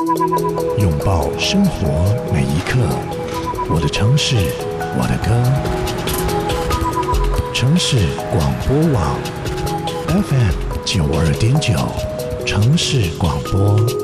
拥抱生活每一刻。我的城市，我的歌。城市广播网 FM 92.9，城市广播。